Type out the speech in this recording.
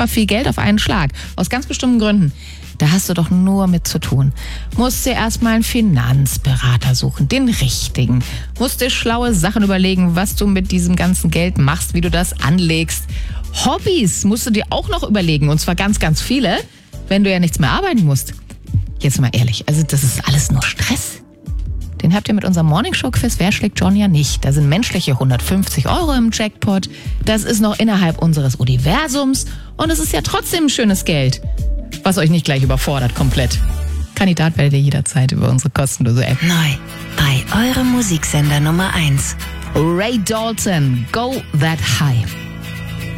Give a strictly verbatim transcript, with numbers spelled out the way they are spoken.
unfassbar viel Geld auf einen Schlag. Aus ganz bestimmten Gründen. Da hast du doch nur mit zu tun. Musst dir erstmal einen Finanzberater suchen, den richtigen. Musst dir schlaue Sachen überlegen, was du mit diesem ganzen Geld machst, wie du das anlegst. Hobbys musst du dir auch noch überlegen, und zwar ganz, ganz viele, wenn du ja nichts mehr arbeiten musst. Jetzt mal ehrlich, also das ist alles nur Stress. Den habt ihr mit unserem Morningshow-Quiz Wer schlägt John ja nicht. Da sind menschliche hundertfünfzig Euro im Jackpot. Das ist noch innerhalb unseres Universums. Und es ist ja trotzdem schönes Geld, was euch nicht gleich überfordert komplett. Kandidat werdet ihr jederzeit über unsere kostenlose App. Neu bei eurem Musiksender Nummer eins. Ray Dalton, Go That High.